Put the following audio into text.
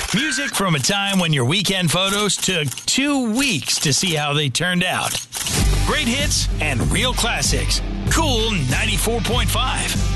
Music from a time when your weekend photos took 2 weeks to see how they turned out. Great hits and real classics. Cool 94.5.